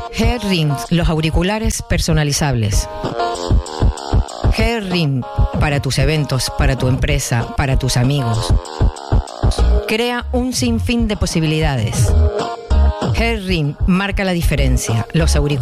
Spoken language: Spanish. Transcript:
G-Rings, los auriculares personalizables. G-Ring, para tus eventos, para tu empresa, para tus amigos. Crea un sinfín de posibilidades. G-Ring marca la diferencia. Los auriculares